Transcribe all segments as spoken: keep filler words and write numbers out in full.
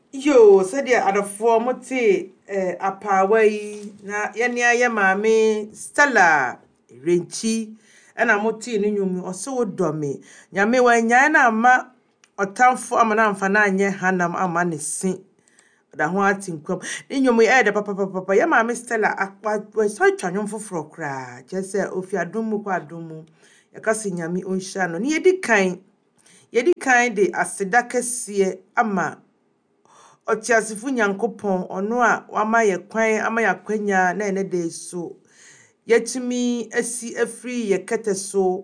Yo, said ya at a formote eh apaway na yani aye maame Stella Renchi and I'm moti ni nyumi oso domi. Nyame wanya na ama otamfo amana amfana nye hanam ama ne sin. Da ho atinkwam. Ni nyumi e de papa papa papa ya maame Stella akwa so twanwom foforo kra. Je se ofi adom mu kwa adom mu. Yakase nyame onhia no. Ni yedi kan. Yedi kan de aseda kese ama Otiasifu nyankopon ono a wama ye kwan ama ya kwanya na ene de so yetumi asi afri ye kete so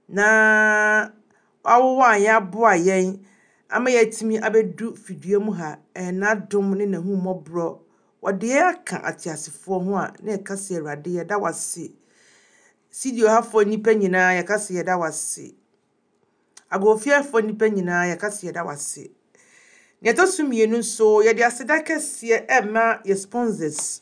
na awowa ya boa yen ama yetumi abedu fidue mu ha na dom ne na hu mobro wode aka atiasifo ho a na ekase awrade ye da wase sidio hafo nipa nyina ye kase ye da wase agofiafo nipa nyina ye kase ye da wase Nyeto sumienu so ye de aseda kese ema ye sponsors.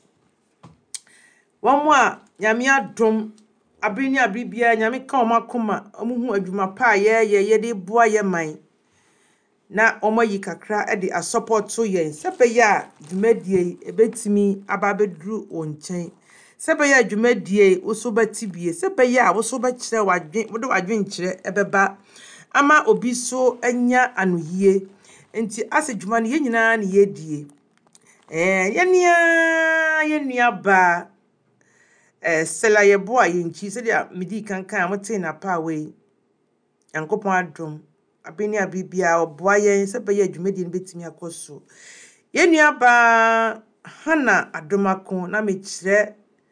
Wamu a nyame adom abrini abribia nyame ka omakoma omuhu adwuma pa ye ye ye de boa ye man. Na omayi kakra e de a support to ye. Sepe ya dwumadie ebetimi aba bedru wonchen. Sepe ya dwumadie wo so batibie. Sepe ya wo so ba kire wadwen wo de wadwen kire ebeba ama obi so anya anohie. Enti ase dwuma no ye nyina na ye die eh yenia yenia ba eh sela ye boa ye nchi se dia medi kankan amote na pa we yankopon adom abeni abibia oboa ye se be ye dwumadi no betimi akoso yenia ba hana adomako na me kire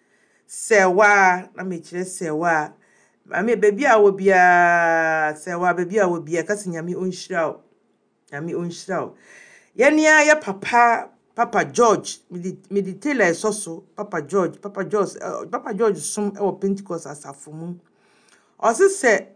sewa na me kire sewa ame baby a wo bia sewa baby a wo bia kase nyame onhyira Nyame onhyira yenia ya papa Papa George midi Taylor soso Papa George Papa George uh, Papa George sum e wo Pentecost asafo mu o se se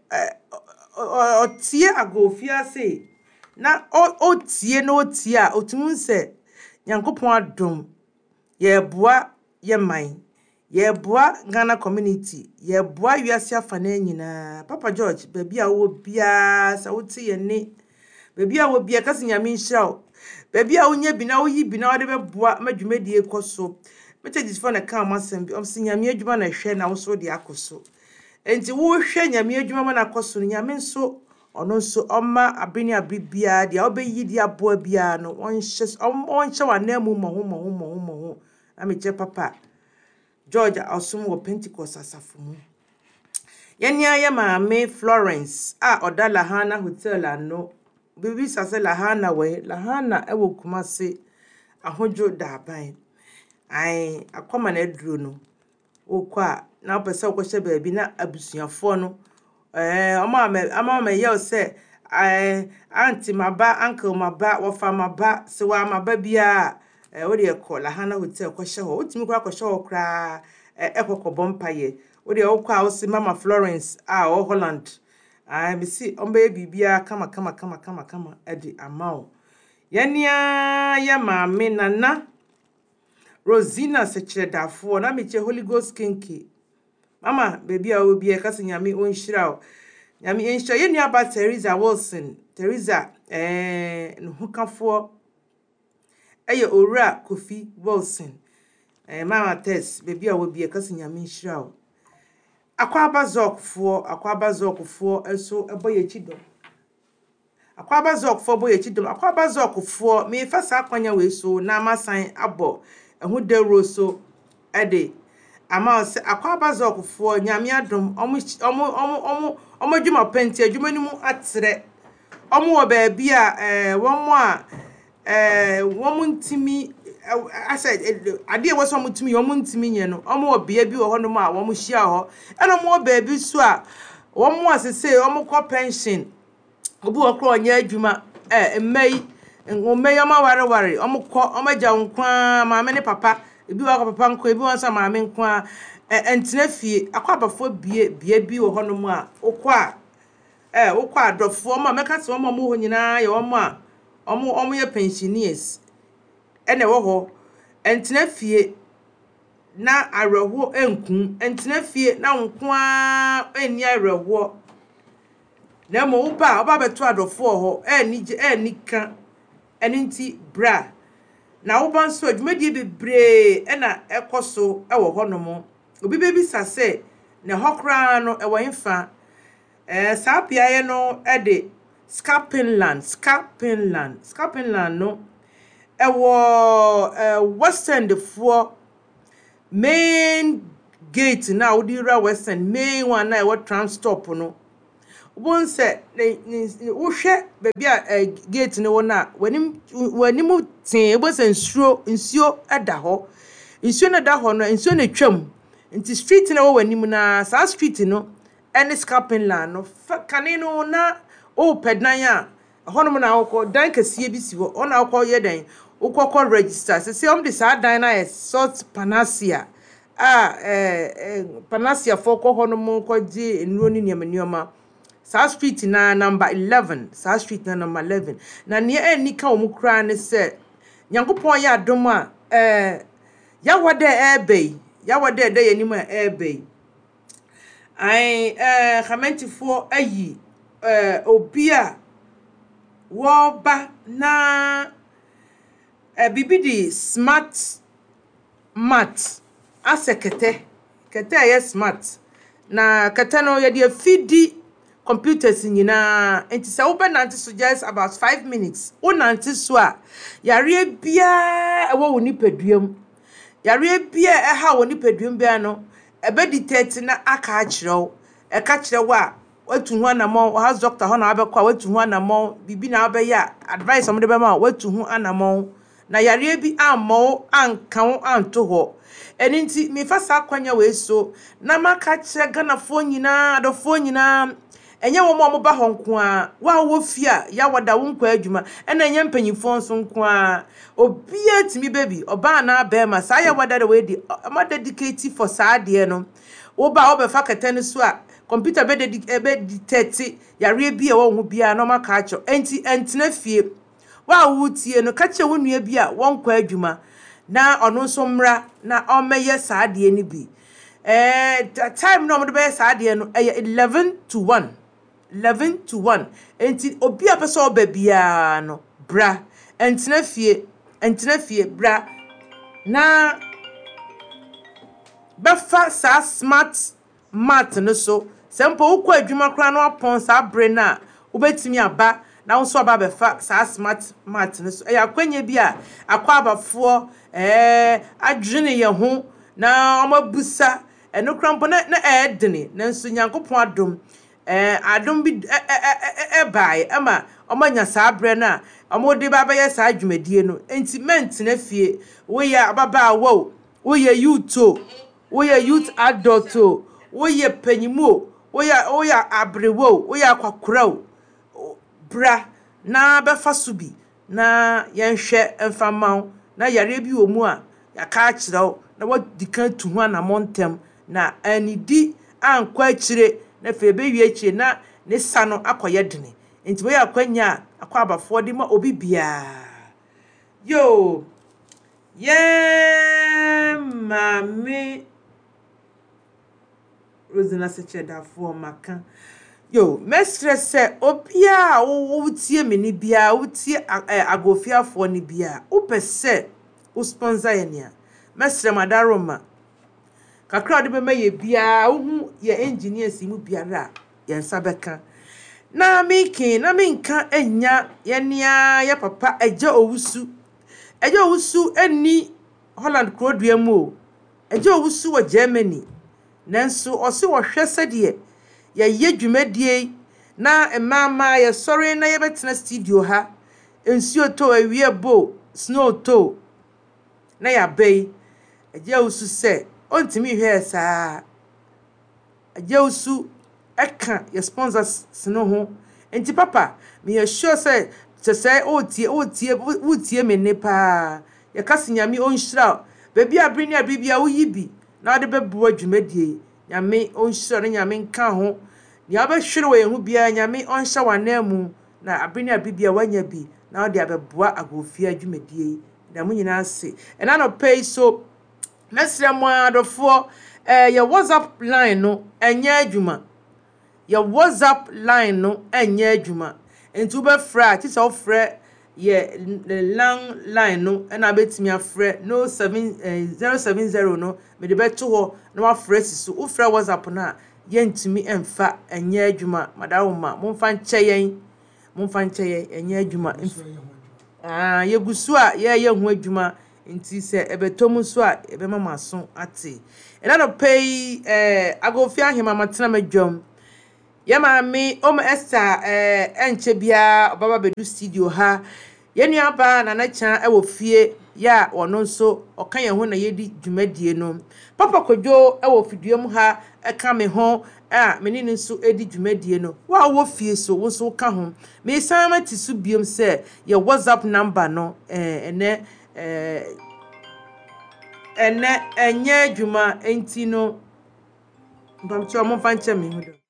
o tie agofia se na o tie na o tie a otumu se Nyankopon adom ye boa ye man ye boa Ghana community ye boa wiase afana nyina Papa George baby a wo bia sa wo tie ne baby a wo bia kase nyame nhyira baby a wonya bi na wo yi bi na wo de beboa madwumadi ekoso messages for na ka amasem bi omsi nyame adwuma na hwe na wo so de akoso enti wo hwe nyame adwuma ma na akoso nyame nso ono nso oma abeni abribia de obeyi de aboa bia no onhye onhye wanamu moho moho moho moho ameche papa George asum wo Pentecost asafo mu yenia ya maame Florence a odala Hana Hotel ano Bibi sase Lahana we Lahana ewo Kumase ahojo daban ai akoma na aduro no okwa na pese okwohye baabi na abusuafo no eh oma me ama me ye se eh auntie maba uncle maba wofa maba se wa maba bia eh wo de ekọ Lahana Hotel kwohye ho otimi kwa kwohye ho kra ekokọ mpaye wo de okwa wo se mama Florence a o Holland I me see ombe bibia kama kama kama kama kama edi amao yenia ya maame nana Rosina Sechredafo na meche Holy Ghost kinki mama baby a obi e kase nyame onhyira o nyame enhyira yenia ba Teresa Wilson Teresa eh nhukafo eye owura Kofi Wilson eh mama Tess baby a obi e kase nyame enhyira o Akwaba zokfo akwaba zokfo eso eboye chidom Akwaba zokfo boye chidom akwaba zokfo me fasa akwanya we so na masan abo ehu de roso ede ama se akwaba zokfo nyame adom omo omo omo omo dwuma penti adwuma ni mu atere omo oba bia eh womo a eh womo ntimi asa ade wo so mutumi yo muntimi nye no omo obia bi wo hono ma wo mo hia ho eno mo baabi so a wo mo asese wo mo ko pension obi wo kro onya adwuma eh mmai mmai ma ware ware omo ko omo gya nkwa maame ne papa ebi wo papa nko ebi wo sa maame nkwa entena fie akwabafo bie bie bi wo hono ma okwa eh okwa adofo ma meka se wo mo ho nyina ye wo mo a omo omo ye pensioners ene wo ho entena fie na areho enkum entena fie na nkoa eni areho na mo uba oba beto adofo ho eni je eni ka eni nti bra na wo ban so adwumadi bebre e na ekoso e wo honomo obi bebi sase ne hokra no e wo infa eh sapiaye no e de Scapinland Scapinland Scapinland no e wo eh western de fo main gate na wo di ra western main one na e wo trans stop no won se wo hwe bebi a gate ne wo na wanim wanim tin ebo se nsuo nsuo ada ho nsuo na da ho no nsuo na twam nti street na wo wanim na sa street no ene Scapinland no kane no na o pedan a honom na wo dan kasie bi si ho ona wo ye dan wo kokko register se se om de sa dan na salt panacea ah eh panacea for ko honom ko ji enuro ni niam nioma sa street na number eleven sa street na number eleven na ne eni ka omu kra ne se nyankopon ya adom a eh ya wode ebe ya wode de yanim a ebe ai eh khamantifo ayi eh obi a wo ba na eh bibidi smart mat asekete kete ya smart na kete no ye de fidi computers nyina enti se wo be nante so just about five minutes wo nante so a yare bia e wo woni paduam yare bia e ha woni paduam bia no e be dictate na aka akireo e ka kirewo a watu hu anamon has doctor ho na abekwa watu hu anamon bibi na abeya advice om de be ma watu hu anamon na yare bi ammo anka wo anto ho eni nti me fa sa kwanya we so na maka kire ganafo nyina adofo nyina enye wo mo ba honko a wa wo fia ya wada wo nkwa adwuma ena enye mpanyifo nso nko a obia timi baby oba na ba ma sa ya wada we di ma dedicate for sa de no wo ba wo be fa kete so a computer be dedicate be thirty yare bia wo hu bia no maka acho enti entena fie wa wo tie no ka che wo nua bia wo nkwa adwuma na ono nso mra na o meye sa de ni bi eh time no mo de be sa de no eleven to one eleven to one enti obi apeso oba bia no bra entena fie entena fie bra na befa sa smart mat no so sempo ukwa adwuma kra no apon sa bre na ubetimi aba na wonso aba befa sa smart mat no so e akwanya bi a akwa abafo eh adwene ye ho na omabusa eno krampo na na edene nanso nyankopon adom eh adom bi e bai ama omanya sa bre na omode baba ye sa adwumadie no enti ment na fie wo ya baba wo wo ya youth wo ya youth adult wo ya panyimu wo ya wo ya abrewo wo ya kwakora bra na befa subi na yenhwe emfamaw na yare bi omu a ya ka kirew na wadikan tu hu na montem na anidi ankwa akire na fe be wie akire na ne sa no akoye dene enti we akwanya akwa abafo de ma obi bia yo ye mami Rosina Secheda for maka yo mestre se obia wo tie me ni bia wo tie agofia fo ni bia wo pese wo sponsor yenia mestre madaroma kakra de be maye bia wo hu ye engineers mu biara ye nsabeka na miki na minka enya yenia ya papa eja owusu eja owusu eni Holland krodua mu eja owusu wa Germany nanso ose wo hwese de ya ye dwumadie na emama ya sori na ye betena studio ha ensuo to awie bo snow to na ya bei eja owusu se ontimi hwe saa eja owusu eka ya sponsors sino ho enti papa me ya sure say se say otie otie otie me ne pa ya kasinyame onhira baby abrini abibia wo yibi na de bebu adwumadie nyame onhira nyame nka ho ni abehwere we hu bia nyame onhya wanamu na abrini abibia wanya bi na de abeboa agofia adwumadie da mu nyina ase ena no pay so mesre mo adofo eh ya WhatsApp line no enya adwuma ya WhatsApp line no enya adwuma enti wo be fra ti so frɛ ye long line no na betimi afre no seven zero seven zero no me de beto ho na wa frɛ siso wo frɛ WhatsApp na ye ntimi emfa enye adwuma madawoma momfa nkyɛ yen momfa nkyɛ yen enye adwuma ah ye gusu a ye ye hu adwuma nti se ebetom so a ebe mama so ate ena no pay eh agofia ahema matena madwom ye ma me o ma Esther eh enche bia obaba bedu studio ha ye nua ba na na chan e wo fie ya wono nso oka ye ho na ye di dwumadie no papa kodwo e wo fiduom ha e ka me ho a me ni nso edi dwumadie no wa wo fie so wo nso ka ho me san ma ti su biom se ye WhatsApp number no eh ene eh ene enye adwuma enti no mbamcho mo fa nche me ho do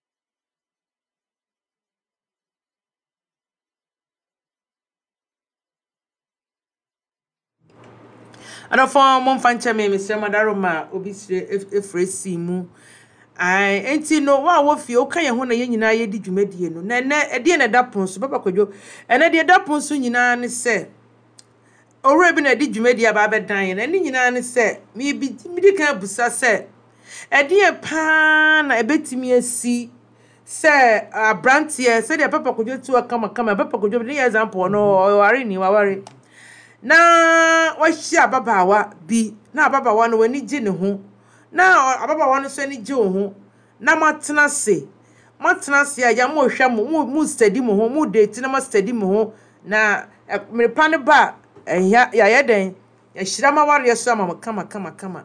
ana fo mo fa nche me me se madaro ma obi sire efresi mu ai enti no wa wo fie o kan ye ho na ye nyina ye di dwumadie no na na e de na da pon so papa kwadwo ene de da pon so nyina ne se owre bi na di dwumadie aba bedan ye na ni nyina ne se mi bi mi di kan busa se e de pa na ebetimi asi se abrantie se de papa kwadwo tu akama kama papa kwadwo bi example no ware ni wa ware na wa hia ababawa bi na ababawa no wani gi ne ho na ababawa no so ni gi wo ho na matena se matena se ya mo hwa mo mu study mo ho mu date na ma study mo ho na me pa ne ba ya ya yeden ya hira ma ware so ama kama kama kama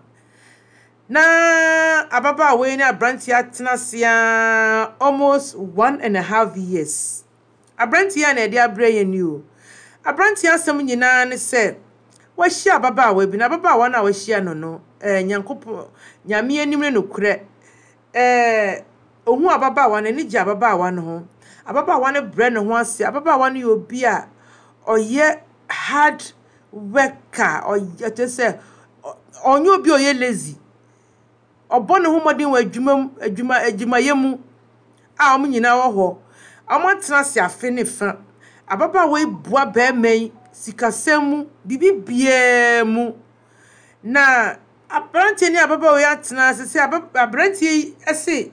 na ababawa we ni abranti atena se almost one and a half years abranti ya na edi abre ye ni o abranti asem nyina ne se wa hia ababawa bi na ababawa na wa hia no no eh nyankopo nyame anim ne nokure eh ohu ababawa na ni gya ababawa no ho ababawa ne bre ne ho ase ababawa ne obi a oye hard worker oye te se onye obi oye lazy obo ne ho modin wa adwuma adwuma adwuma yemu a om nyina wo ho amantena se afe ne fa ababawa bua ba mai sikasemu bibi bie mu na abrantie ni ababawa ya tena se se abrantie ese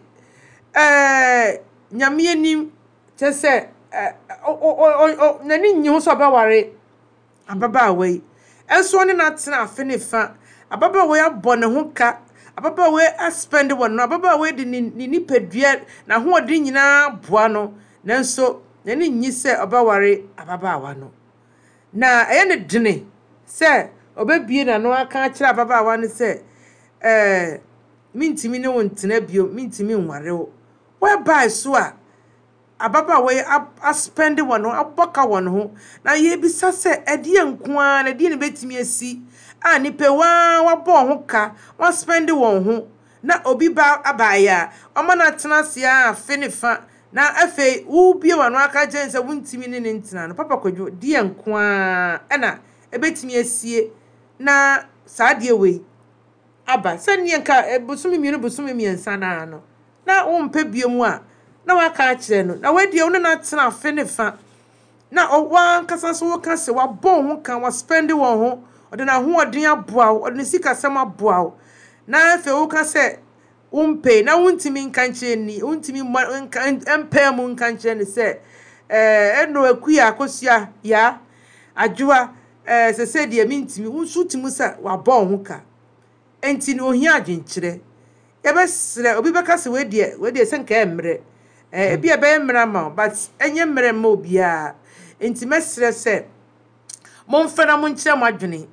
eh nyame anim te se o nani nyi ho so abaware ababawa yi enso ne na tena afe ne fa ababawa ya bɔ ne ho ka ababawa a spend one ababawa di ni nipadua na ho odi nyina boa no nanso nani nyi se abaware ababawa no na eye ne dene se obebie na no aka kira ababawa ne se eh mintimi ne wontena bio mintimi nware wo wa bai so a ababawa a spend one aboka one ho na ye bisa se ede nkoa na de ne betimi asi a nipewa wa bo ho ka wa spend one ho na obi ba abaya o ma na tena se a fe ne fa na afi wo bie wano aka gyen se wuntimi ne ntina no papa kwadwo die nkoa ena ebetimi asie na saade we aba sanye nka busumi mienu busumi miensa na no na wo mpa biemu a na waka akire no na wadie wo na tena afi ne fa na o wan kasa so wo ka se wa bon ho kan wa spend wo ho ode na ho odin aboa wo ode sika sem aboa wo na afi wo ka se umpe na wuntimi nkanche ni wuntimi empa mu nkanche ni se eh eno akuya akosua ya adwoa eh se se de mintimi wunsuti sa wa bon ho ka enti ni ohia adwenkyere ye besre obi beka se we de we de se nka emre eh bia be emra ma but enye mre ma obia enti mesre se monfena monkyere madwene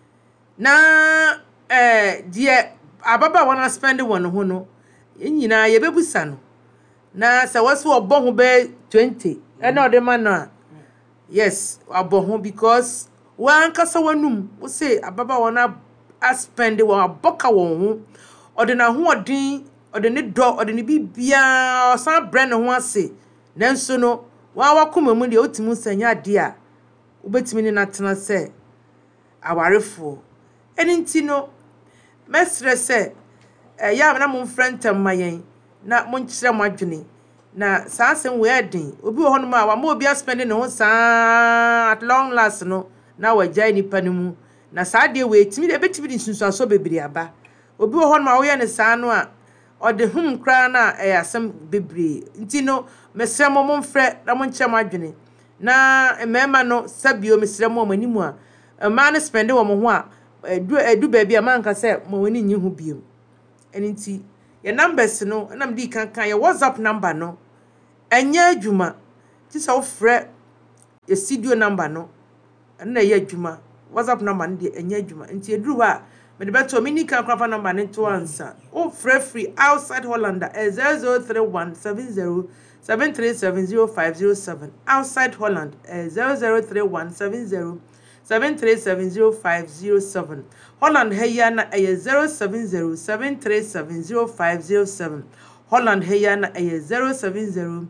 na eh de ababa wana spend one ho no nyina ye bebusa no na se waso obon ho be twenty e na ode ma no yes abon ho because wan kasa wanum wo say ababa wana spend one aboka won ho ode na ho odin ode ne do ode ne bibia osan bre ne ho ase nanso no wa wakoma mu de otimu sanya de a ubetimi ni natena se awarefo eninti no mesre se eh ya na mo mfrentam mayen na mo nkyere mo adwene na saa asɛm we ɛden obi wɔ hɔ no ma wa ma obi aspend ne ho saa at long last no na wagyae nipa no mu na saa de we timi de betimi de sunsuaso bebre aba obi wɔ hɔ no ma wo yɛ ne saa no a ɔde hum kra na ɛyɛ asɛm bebre nti no mesrɛ mo mo mfrɛ na mo nkyɛ mo adwene na mmarima no sabio mesrɛ mo amani mu a mmaa no spend wɔ mo ho a edu edu baabi a manka sɛ mo wani nyi ho biom ɛno nti yɛ numbers no na mdi kankan yɛ WhatsApp number no ɛnyɛ adwuma ti sɛ wofrɛ yɛ studio number no ɛno na yɛ adwuma WhatsApp number no de ɛnyɛ adwuma nti eduru hɔ a me de beto me ni kan krafa number ne to answer o free free outside Holland zero zero three one seven zero seven three seven zero five zero seven outside Holland zero zero three one seven zero seven three seven zero five zero seven Holland heya na zero seven zero seven three seven zero five zero seven Holland heya na zero seven zero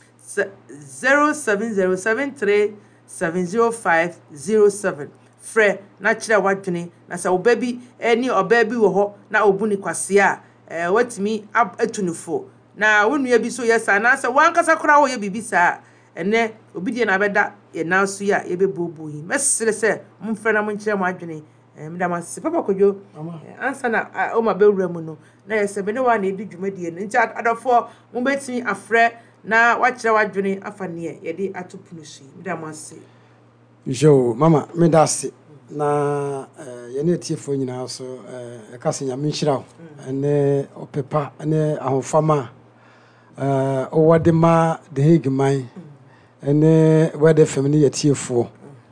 zero seven zero seven three seven zero five zero seven frɛ na kyerɛ wadwene na sɛ obabi ani obabi wɔ hɔ na obu ni kwase a eh watimi atunufo na wonua bi so yesa na sɛ wankasa kora wo ye bibi saa ene obi die na bɛda ye na so ya ye bebobu yi mesere sɛ momfrɛ na monkyerɛ mo adwene eh medam ase papa kodwo ansa na o ma bewura mu no na yɛsɛ be ne wa na edi dwumadie no nti adɔfo mo betimi afrɛ na wakyerɛ wadwene afa ne ye de atopunu so medam ase Jo mama me dase na eh yene tiefo nyina so eh e ka se nyame nhyira ene opepa ene ahofama eh o wode ma de hegman ene wede family ye tiefo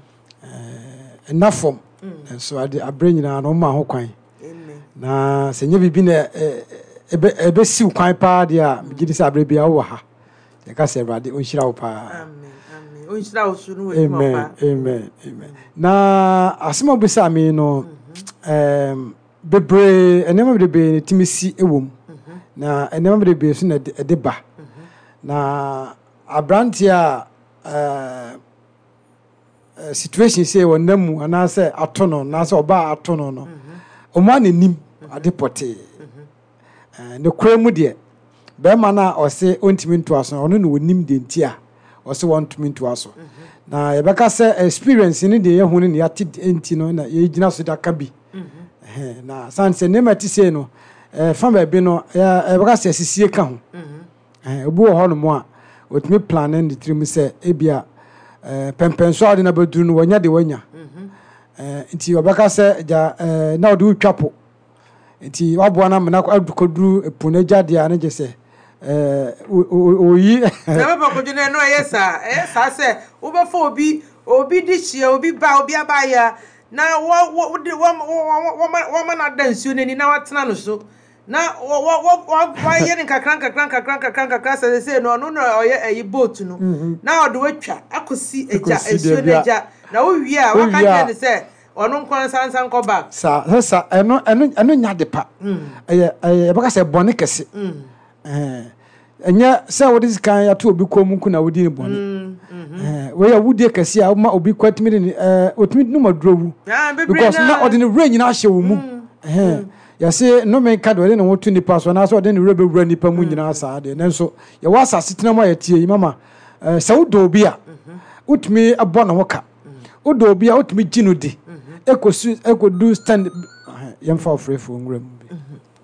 eh enafom so ade abre nyina no ma ho kwan na se nya bibi na ebe ebe siw kwan pa de a megidi se abre bia wo ha e ka se brade o nhyira wo pa amen Amen, amen, amen. Na asema bisa mi no, um, bebre, enema bebre timisi ewom. Na enema bebre so na edeba. Na abranti a uh, situation say wonamu ana say atono, na say oba atono no. Oma ne nim ade pote. Eh ne kwemu de. Be ma na o se ontimi nto aso, ono ne wonim de ntia. Ose want me to aso na yebeka say experience ni de yehu ni yati enti no na ye gina so da ka bi eh na san se ne mati se no eh fa ba bi no yebeka say sisie ka ho eh obu ho no mo a otimi plan ndi trim say ebia eh pempenso ade na baduru no wanya de wanya eh enti yebeka say ja eh na ode utwapo enti wabo na me na adukoduru epuna jade a ne je say eh oyi na baba ko june no yesa eh sa se wo be fo obi obi di hie obi ba obi abaya na wo wo wo wo na dansu nani na watena no so na wo wo wo ye ni kakran kakran kakran kakran kakran se se no no oye ayi boat no na odo watwa akosi eja esuo neja na wo wi a waka je ni se onu nkwan sansan ko ba sa sa eno eno eno nya de pa eh eh baka se bone kese eh enya se wo dis kan ya to obi komu ku na wodi ni bone eh we ya wudi kase a ma obi kwatimi ni eh otimi no madrowu because na ordinary rain na ahye wo mu eh ya se no me ka do le na wotu ni paso na so de ni rebe wura ni pa mu nyina sa de nenso ya wasa setena ma ya tie yi mama eh se wo do obi a utimi abo na hoka wo do obi a utimi ginu di ekosu ekodu stand yemfa ofrefo nwura mu bi.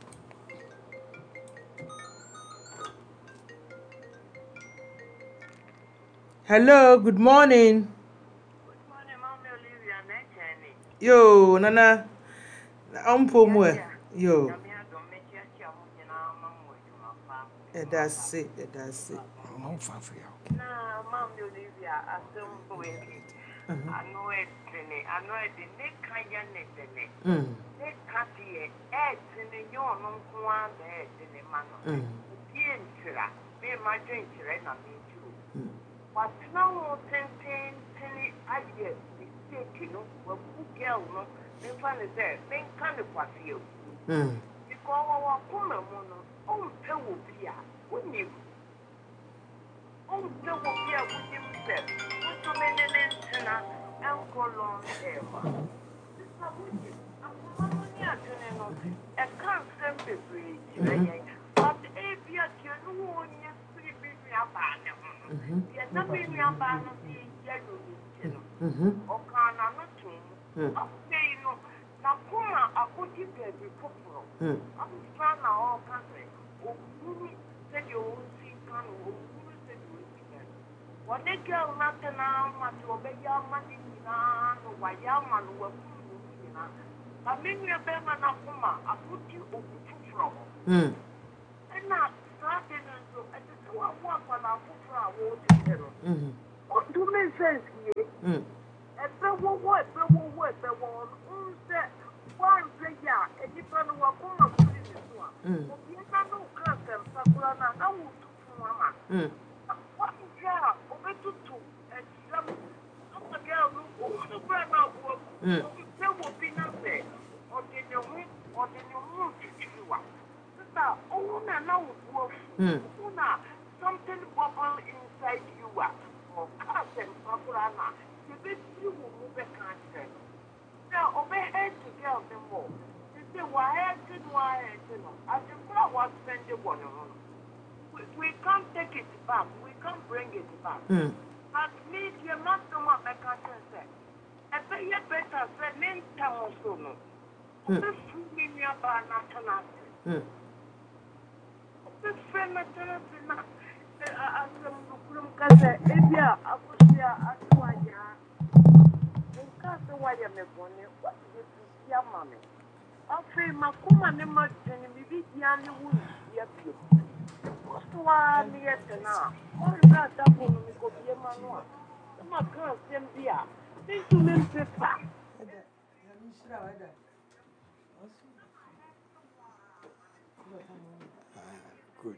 Hello, good morning. Good morning, Mom Olivia. Nechani. Yo, Nana. Ampo mo. Yo. Eh, that's it. That's it. I'm fine for you. Na Mom Olivia, asem we. Anu etene, anu etene, ne kanya netene. Mm. Ne kasi e, etene yo no kwa be etene mano. Mm. Die ntira, me ma dwen ntira na me ju. But now ten ten ten aye, mistake no, we girl no, me fan is there, me kan de kwasi yo. Mm. Because wa kuma mo no, o pe wo bia, wo ni. O pe wo bia wo ni mpe. Wo to me ne ne ntina, en kolon eva. This is what you. I'm not doing no. E kan sem bebre, but e bia ke no wo ni free baby. abane ho ye na me ni abane bi ye no ni no Mhm. o kana no tun o sei no na kuma akoti baby poporo Mm. am trying na all country o kuru se de o si kan o kuru se de o si kan wone girl na tena ma to be ya ma ni na no wa ya ma no wa kuru ni na na me ni be ma na kuma akoti o poporo Mm. na starting and so at the one one for na poporo a wo ti no Mhm. o do me sense here Mm. ebe wo wo ebe wo wo ebe wo nse one player enipa no wa kuma kuri ni so a Mm. obi na no ka sem sakura na na wo tutu ama Mm. what is ya obi tutu exam apa girl no o sakura na wo Mm. obi se wo bi na se o de ne ho o de ne ho tutu wa sister o na na wo wo Mm. fu na something bubble inside you a o ka sem sakura na the you will move a country. Now, obey head to girl them more. They say, why I did why I did not. I think I want to spend the one on. We, we can't take it back. We can't bring it back. Mm. But me, you're not the one I can't say. I bet you better say, name Tamo Sono. This is me about national. Mm. This friend, national. I am the Kasa, Abia, Abusia, Atuaya. Nkase waya me bone what you see ya mame afi makuma ne madeni mi bi dia ne wu ya bio ostwa ne yetena o za ta ko no mi ko bie ma no a ma kan sem bia tin tu men pepa Good.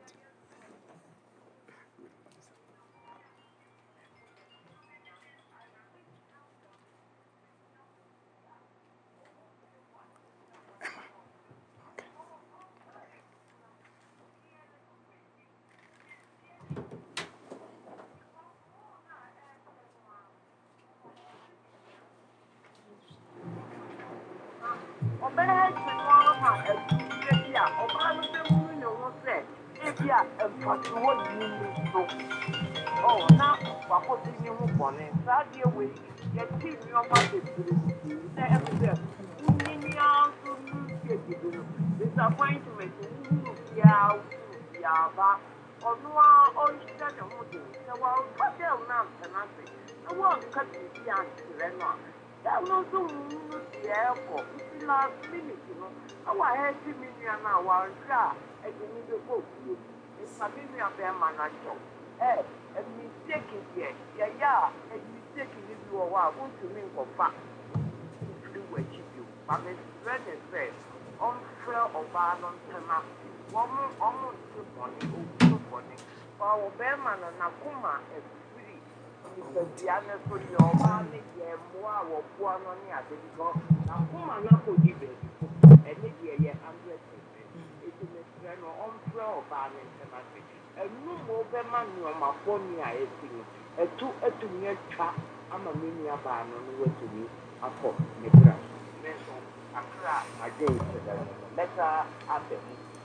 obere ti no ma e bia o ba no be mu ne wo se e bia e patu wo ni ni so oh na wa ko ti ni hu bone sa die we ye ti ni o ma be tiri na e be ni ni a so nu ti ti no disappointment wu ya ya ba onu a o ise ne mu de se wa o ka de na na se na wa ka ti ya ti re no ya no so nu ti e ko ti last minute no awa he ti mi ni na wa nka e di ni be ko ku e sa mi ni abe ma na jo eh e mistake here ya ya e mistake ni bi wo wa won to mi nko fa ti we chi bi ba me friend is say on fair oba no ntama wo mo o mo ti boni o ti boni pa wo be ma na na kuma e free ni se dia na so ni oba ni ye mo a wo bu ano ni ade ko na kuma na ko di be e ni die ye hundred percent e ti me friend no on fair oba ni ntama enu mo be ma ni o ma fo ni a e ti ni etu etu ni atwa ama me ni aba no no wetu ni akọ ne bra me so akra ade se da leta ade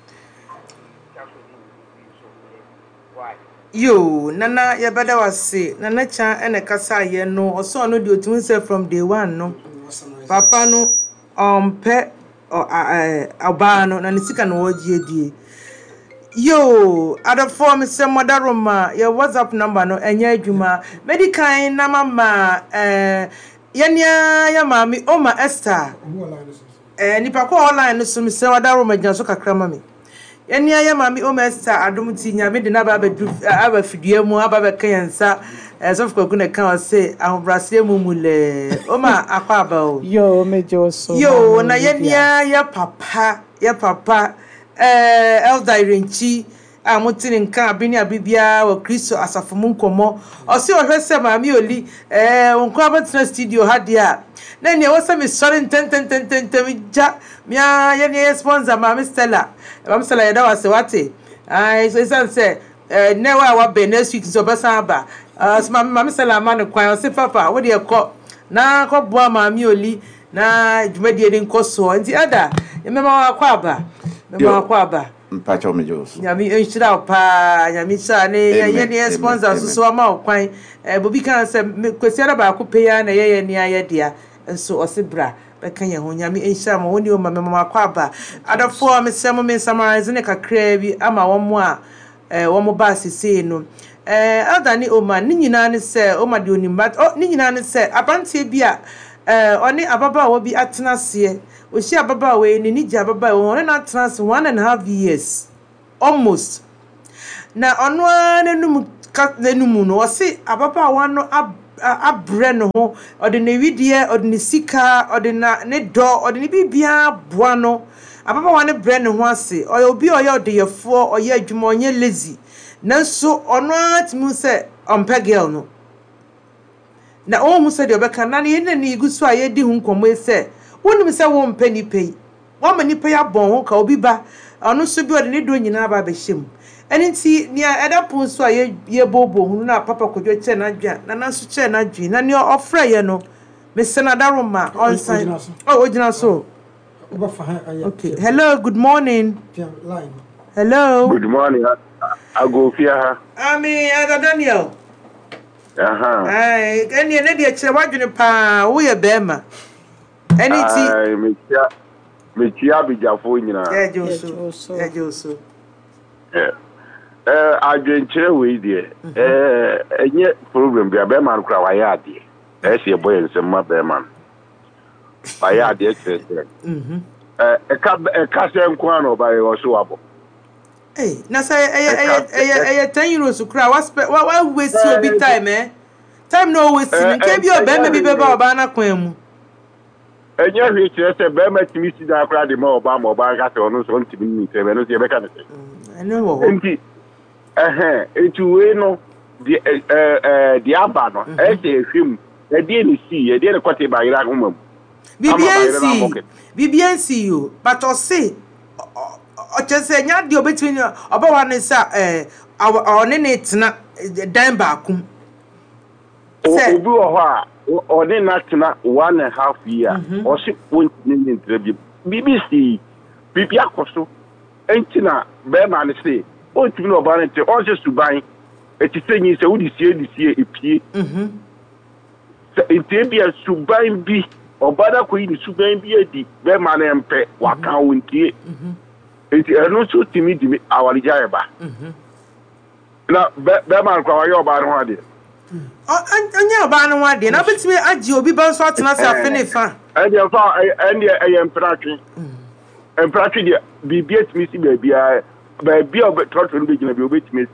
chaso ni so why Yo, Nana, ya bada wase, Nana cha ene kasa ye no, oso no di otun se from day one no. Papa no, ompe, o oba no, na nisika no wajie die. Yo, other form is some mother Roma, your WhatsApp number no, enye juma. Medicain na mama, eh, yanya ya mami, Oma Esther. Eh, nipa ko online no so mi se mother Roma janso kakra mami. Eni aya mami o mesta adom ti nya me de na ba ba du aba fidua mu aba ba kan yansa esof kwaku na kan o se ahobrase mu mule o ma akwa aba o yo mejo so yo na yeni ya papa ya papa eh elder Irenchi a mutini nka abini abibia wa Kristo asafo mu nkomo o se o hwese mami oli eh wonko abatina studio ha dia na ne wo se me sori ntententententen ja mia yeni sponsor mami Stella Mam Stella ya da wase wate ai so isan se eh ne wa wa be next week so besa aba as mami Stella ma ne kwan o se papa wo de ekọ na ko boa mami oli na dwumadie ni nkoso nti ada mema wa kwa aba mema wa kwa aba mpacho mejoso nyami enhyira pa nyami sha ne ye ne sponsor so so ama okwan eh bobi kan se kwesiara ba ko peya na ye ye ne ayedea nso osebra beka ye ho nyami enhyira mo woni o mama mama kwa aba adafo me se mo me summarize ne kakra bi ama wo mo a eh wo mo ba sisi no eh adani o ma ni nyina ne se o ma de onimba o ni nyina ne se abantie bi a eh oni ababa wo bi atenase Oshi ababa we ni nija ababa we one na trans one and a half years almost na ono anenum ka nenum no o se ababa wa no abre no ho ode na widie ode ne sika ode na ne do ode ne bibia boa no ababa wa ne bre ne ho ase o obi o ye ode yefo o ye adwuma onye lazy nanso ono atmu se ompa girl no na o mu se de obeka na ne ne ne igusu a ye di hu nkomo ese wonim se wo mpani pei wo mani pei abon ho ka obi ba ono so bi ode ne do nyina ba be hyem eni nti nia edapon so a ye ye bobo hu na papa kodwo che na dwa na na so che na dwi na ne ofra ye no me se na daroma on sign oh ojina so okay hello good morning hello good morning agofia ami ada Daniel aha ai eni ne de kire wadwene pa wo ye bema Anything. Ai, me tia me tia bijafo nyina. Eh Joso. Eh Joso. Eh. Eh adwenkyere we die. Eh enye problem bia be man kra wa ya ade. Eh se boy nsem ma be man. Ba ya ade kire. Mhm. Eh e ka e ka se nko an oba ye so wabo. Eh, na say eh eh eh ten euros kra wa wa waste obi time eh. Time no waste ni ke bi oba me bi be ba oba na kwan mu. Enye hwe kire se be ma timi si da kra de ma oba ma oba ga se ono so ntimi ni se be no se be ka ne se. Ene wo. Enti eh eh etu we no di eh eh di aba no e se hwem e di ni si e di ne kwete ba ira homam. B B N C B B N C you but o say o chese nya di obetini oba wa ne sa eh o ne ne tena dan ba kum. Obi wo ho a Ode na one and a half year or six point nine interview. B B C, B B Akoso, Entina, Bearman say, oh, to know about it, or just to buy a thing is a woody see this year, a P. It may be a subain B or Bada Queen, subain B A D, Bearman and Pet, Waka Winty. It is also to meet our Jayaba. Now, Bearman cry about one day. Anya oba no wade na betimi agi obi ba so atena se afene fa e dey fa e dey e empratwe empratwe dey bibia timi si bibia bibia obi trotro no begina bi obi timi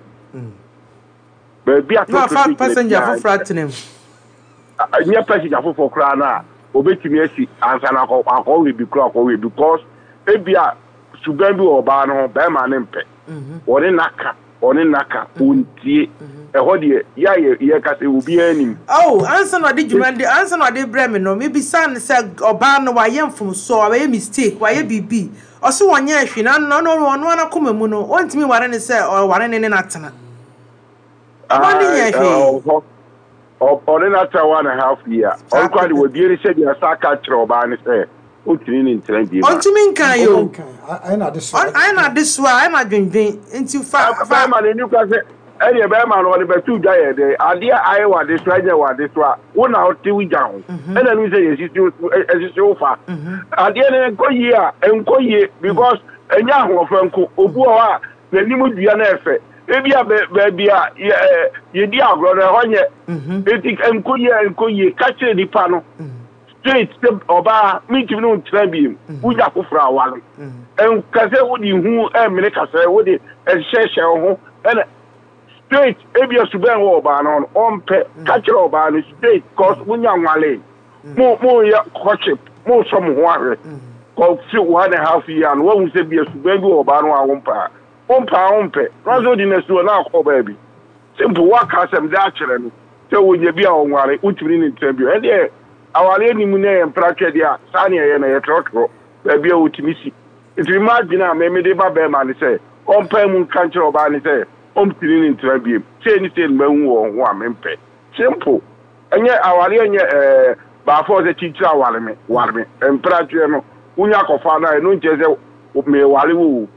bibia trotro no fa passenger for fratenem anya passenger for for kra na obi timi asi ansa na akọ we bi kra akọ we because e bia sugan bi oba no ba ma ne mpe woni naka woni naka ontie e ho de ya ye ka se obi anim oh answer no de djumande answer no de brem no me bi san se oba no wa yemfum so wa ye mistake wa ye bibi o so wonya ahwi na no no no na koma mu no ontimi ware ne se o ware ne ne natena ah o o ne natena one and a half year o kwa de obi ere se de saka kire oba ne se o tini ni ntran bi ma ontimi nkan yo ai na de so ai na de so ai ma dwendwen enti fa fa ma ne ni kwa se any be man no be two day dey adia ai wa dey stranger wa dey so wo na o ti wi jan e na nu say yesi yesi ofa adia ne ko yi a enko yi because enya ho fa nko obu o a na ni mu dua na efe e bia be bia ye di agro na honye eti enko yi enko yi ka kire di pa no straight oba mi ti no tran bi u ja ko fra wale en ka se wo di hu e mene ka se wo di e hye hye ho e straight ebia suben wo ba no on pe catcher oba no straight cause munya nwale mo mo ya coachip mo so mo ho ahwe ko fi one and a half year no wo se bia suben bi oba no a wompa wompa wompe razo di nesu na ko ba bi simple work as em da kire no se wo nya bia o nware utiri ni ntambio e de awale ni mu na em practice dia sani ye na ye trotro ba bia utimisi itiri ma gina me me de ba be ma ni se on pa mu catcher oba ni se om tini ni trabi se ni se ma hu wo ho amempe simple enye awale enye eh ba fo se teacher awale me wale me temperature no unya kofa na no nche se me wale wo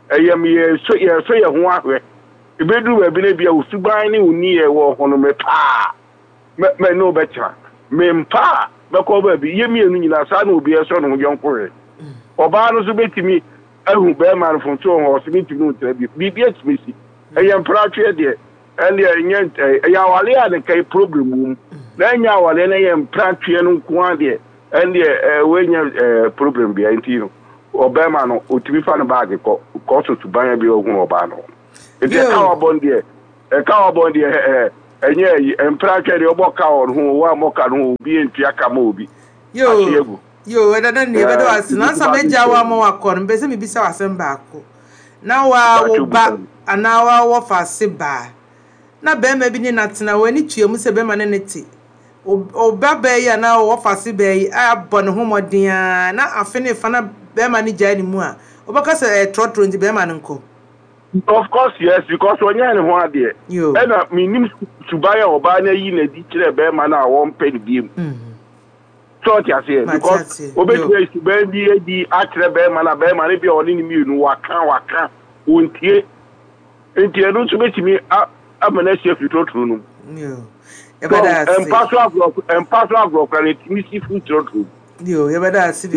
ɛyɛ me so yɛ so yɛ ho ahwɛ ebedu ba bi na bia usuban ne uni yɛ wɔ hono me pa me me no betra me mpa bɛkɔ ba bi yɛ mienu nyina sa na obi ɛso no yɔnko hwɛ oba no so betimi ahu be ma no fonto ho so betimi no tra bi bi bi etimi ɛyɛ mpratwe de ɛne ɛnyɛ ɛyɛ awale a ne kai problem mu na nya awale na yɛ mpratwe no nko ade ɛne ɛwenya problem bi anti no obema no otimi fa no bag ko ko so tuban bi ohun oba no e de ka obon de e ka obon de eh enye empratwe de obo ka on ho wa mo ka no obi entua ka ma obi yo yo e dada ne be do asina nsa meja wa mo akọ no be se me bisa wasem ba akọ na wa wo ba ana wa wo fa se ba na be ma bi ni natena wani tuamu se be ma ne neti oba ba ya na wo fa se ba yi abọ ne ho modin na afene fa na be ma ni jai ni mu a obaka se trotro nti be ma nko. Of course, yes, because when you're in one day, and I mean, to buy a bana in a teacher, bear man, I won't pay the beam. So, I say, because obey to be the actor, bear man, a bear man, be on in me, waka, waka, won't ye? And you don't submit to me, I'm an S F you told room. And pass off and pass off, and it's missy food room. Yo, you better see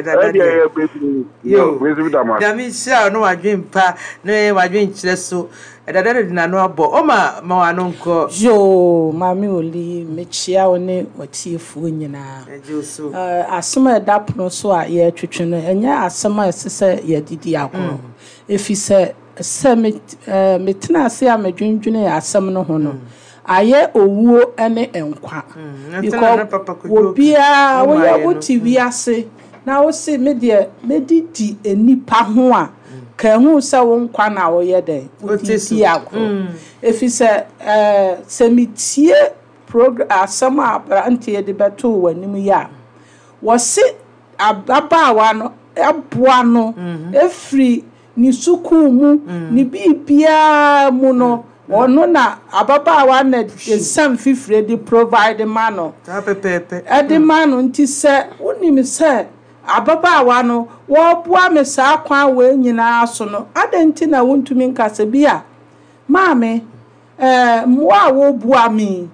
the yo, Damisha, no, I dream pa, no, I dream so, and I didn't know about Oma, my uncle. Yo, Mammy will leave me chiaone or tea funina. As some adapt no so I hear Trichina, and ya, as some sister, ye did the if he said, Summit, Mitina say I'm a dream junior as some no honor. Aye owo ene enkwa because wo bia wo ya wo ti wiase na wo se me de medidi enipa ho a ka hu se wo nkwa na wo ye den wo ti ti akọ efi se eh semitie program asama abrantie de beto wanim ya wo se ababawa no eboa no efri ni suku mu ni bibia mu no ono na ababawa na ensam fifre di provide mano apepepe edi mano nti se unim se ababawa no wo boa me sa kwa we nyina aso no adenti na wontumi nkase bia maame eh moa wo boa mi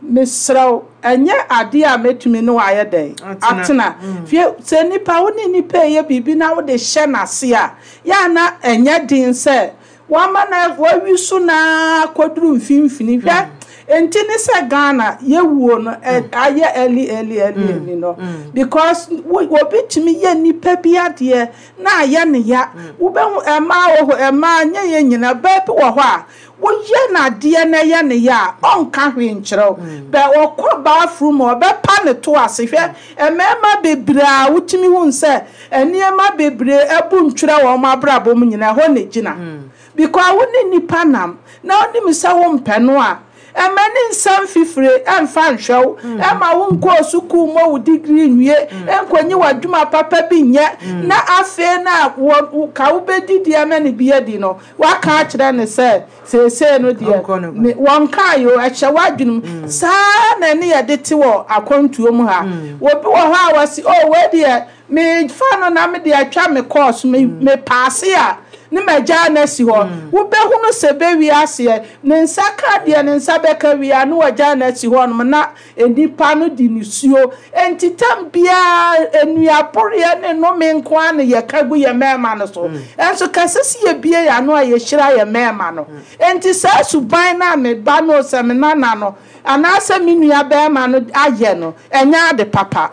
mesraw enye ade a metumi no aye den atena fie se nipa woni nipa ye bibi na wo de hye na se a ya na enye din se wama na wawi so na koduru mfimfini hwa enti ne se Ghana yewuo no aye eli eli eli ni no because wo betimi ye nipa bia de na aye ne ya wo be ema wo ema nya ye nyina ba bi wo ho a wo ye na de na ye ne ya onka hwe nkyerɛw be wo kɔ bathroom o be pa ne to ase hwe emema bebra wotimi hu nse eniema bebre ebu ntwerɛ wo ma brabom nyina ho ne gina because woni nipa nam na oni misa wo mpeno a emani nsam fifire emfa nhwew ema wo nko suku mo wo degree nwie enkonyi wadwuma papa bi nye na afe na wo ka wo bedidi emani biye di no waka a kire ne se sese no de won ka yo ehye wadwunum saa na ne ye de te wo akontuo mu ha wo bi wo ha wasi oh we de me fa no na me de atwa me course me me pass ya ni maja na si ho wo be hu no se be wi ase ne nsaka de ne nsabeka wi anu waja na si ho no na enipa no di ni suo entitam bia enuapore ne no me nko an ye kagu ye mema no so enso kasesi ye bie ya no ye hira ye mema no enti sa suban na me ba no se me na na no anase menua be ma no aye no enya de papa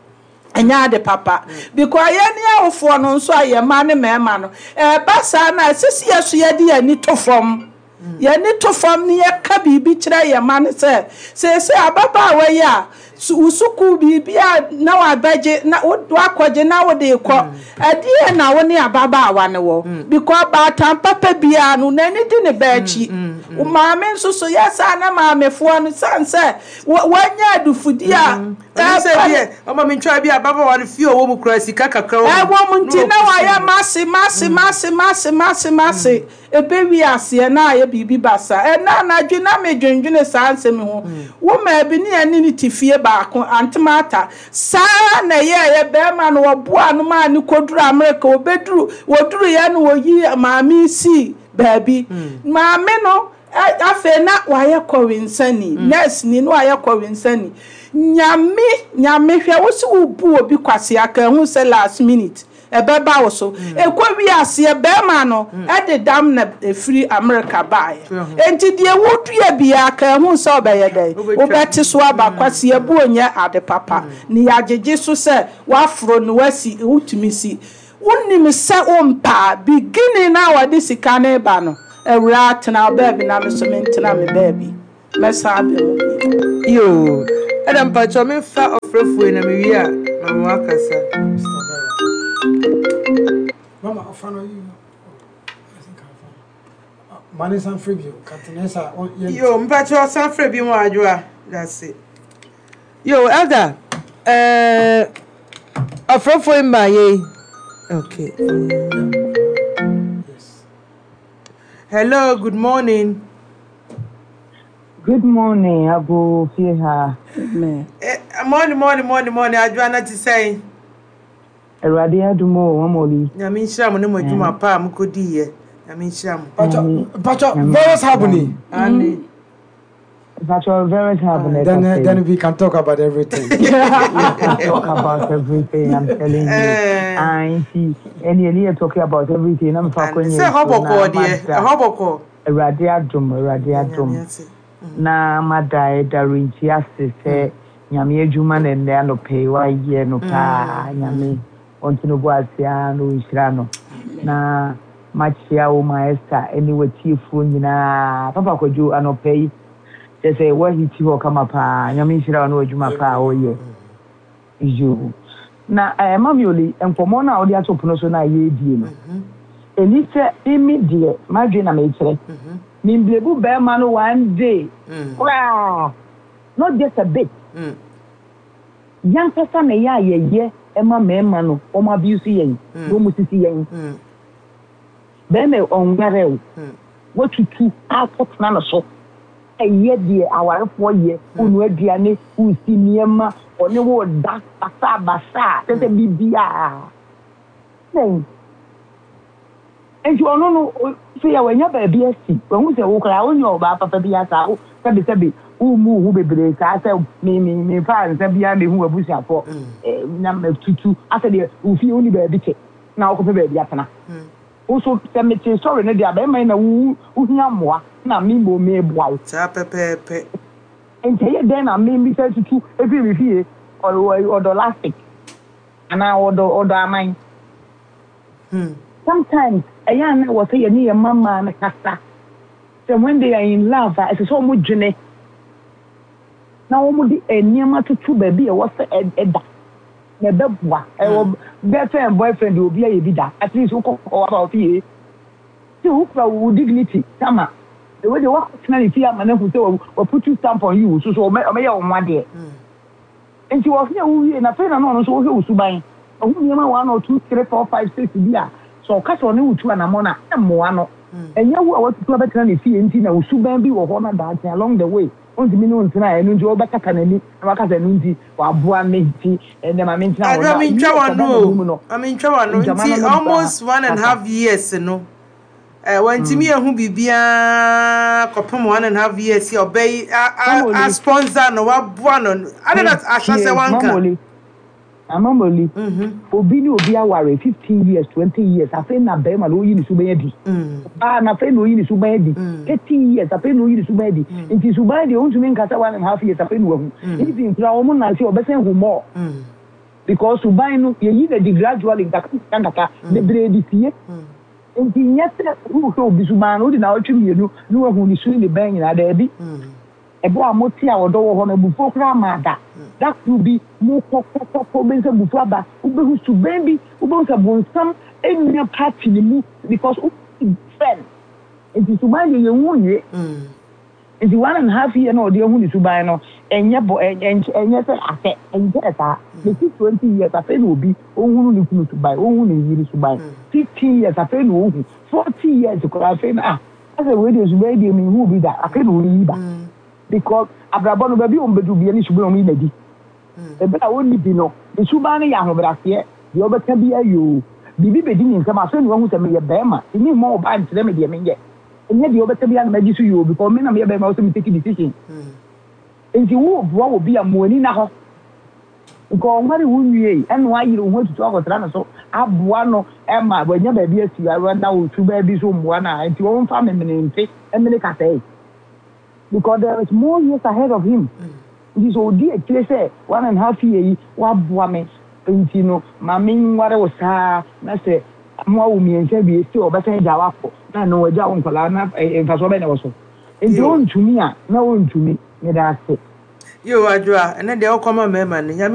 enya de papa because ye ne awofo no nso aye ma ne mema no e basa na sisi yeso ye de ani to fom ye ni to fom ne ye ka bibi kire ye ma ne se se se ababa wa ya usuku bibia na wa baje na wakwaje na wo de ko adie na wo ne ababa wa ne wo because ba tan papa bia no na ni di ne baachi o maame nso so yesa na maame fo no sanse wanya adufudi a ta se bia o maame ntwa bia ababa wa ne fie o wo mu kura sika kakra wo e wo mu nti na wa ya mase mase mase mase mase mase ebe wi ase na ya bibi basa e na na dwena me dwendwene sanse me ho wo ma bi ne ani ni tifie ba baako antimata saa na ye ye be ma no oboa no ma ni koduru America obeduru woduru ye no woyi maami si baabi maami no afe na waye kowinsani nurse ni no waye kowinsani nyame nyame hwe wo si wo bu obi kwase aka hu se last minute ebeba wo so ekwa wi ase ebe ma no e de dam na free America bae enti de wodu ya bia aka hu se obeye dai wo beti so aba kwase ebu onye ade papa ni yajeje so se wafro no wasi utumi si wonnim se ompa beginning na wade sika na eba no ewra tena baby na me so mentena me baby mesabe yo adam pacho me fa ofrefu na me wi a mama wakasa Mama, I found you. I think I found. Money San Fribio, Catanesa. Yo, Mpacho San Fribio, Adwa. That's it. Yo, Elder. Uh, a friend for him by ye. Okay. Yes. Hello, good morning. Good morning, Abu Fiha. Uh, morning, morning, morning, morning. Adwa na to say. Eradi adumo wamoli. Nyame nhyira mo ne mo adwuma pa am kodi ye. Nyame nhyira mo. Pacho, Pacho, various happening. Ani. Pacho, various happening. Then, then we can talk about everything. We can talk about everything. I'm telling you. I see. Any any talking about everything. I'm talking. Say hoboko dear. Hoboko. Eradi adumo, eradi adumo. Na madai darinchi ase se nyame adwuma na nne anope wa ye no pa nyame ontino boasia no nhira no na machia wo maester anyway tiefu nyina papa kojo anope se se wa hiti ho kama pa nyame nhira no adwuma pa o ye ijo na eh mamioli enkomo na odi atopono so na ye die no eni se imi die madwe na me kire nimblebu be ma no one day wow not just a bit Mm. Young person na ya ye ye ema mema no o ma abuse yen do mu sisi yen be me on gare wo tutu akot na no so eye die awarefo ye unu aduane usi niema one wo da basa basa tete bibia nei enju ono no se ya wanya ba bia si wo se wo kra onyo ba papa bia sa wo sabi sabi umu hu bebre ka se me me me fa nsa bia me hu abusiafo eh na tutu ase de ufi oni ba bi ke na okope ba bia tana o so se me ti sorry ne dia ba me na wu uhia moa na me mo me boa ta pepe pe ente ye den na me mi se tutu e bi mi fie o do elastic ana o do o do amai hmm sometimes aya na wo say ye ni ye mama na kasa so when they are in love it's so much jene na wo mu di eniema tutu ba bi e wo se eda na bebua e wo girlfriend boyfriend obi aye bi da at least wo ko wa ba ofie ti wo kwa wo dignity kama the way they work na ni fia ma na hu se wo put you stamp on you so so o me ye wo nwa de enti wo fia wo wie na fe na no so wo he usuban o hu niema one or two three four five six bi a so ka so ne utu anamona emmoa no enye wo a watutu abetena ne fie enti na usuban bi wo ho na da along the way onti mi no ntina enu nje obekata nani na makasa nu nti wa boa menti ene ma menti na wo I mean twa wanu I mean twa wanu nti almost one and a half years no eh wanti mi ehu bibia kopem one and a half years e obey a sponsor no wa boa no I don't asase wanka amamboli mhm obi ni obi aware fifteen years twenty years afa na be ma lo yi ni suban di mm ah na fa no yi ni suban di thirty years afa no yi ni suban di nti suban di ontumi nkasa one and a half years afa no hu nti ntra o mu na se obesen hu more because suban no ye yi na di gradually nkaka nkaka de bredi fie nti nyete hu so obi suban no di na otwe mienu no hu ni su ni ban nyina da bi ebo amoti a wodo wo ho na bufo kra ma da that will be more pop benza bufo aba ubehu suban bi ubehu sabonsam enya party ni mu because u friend it is suban ye nwunye mm it is one and a half year no de hu ni suban no enya bo enya se afe enya sa the twenty years afe no obi ohunu ni kunu suban ohunu ni yiri suban fifteen years afe no ohunu forty years ko afe na ah ase we de suban de mi hu bi da afe no yi ba because abrabo no baby on bedu bi ani suban o mi nadi ebe na woni bi no esuba ne ya ahobrafie de obeka bi ayo bibi bedi ni nsema so ni wahu se me ye bema ni mo ba ntire me de me ye enye de obeka bi na magi so yo because me na me ye bema so me take decision enti wo bo wo bi amoni na ho ko ngari wo nwie eno ayire wo tutu akotra na so aboa no ema banya ba bi asi awa na wo tu ba bi so mboa na enti wo mfa me me nte emene ka say because there is more years ahead of him. Mm. This old dear say one and a half year, what boame, Pentino, Mammy, what I was sa, I say, more me and say, be still, but say, Jawako, I know a Jawan Colana, and Fasobena also. And don't to me, no one to me, and I say, you are, and then they all come on, man,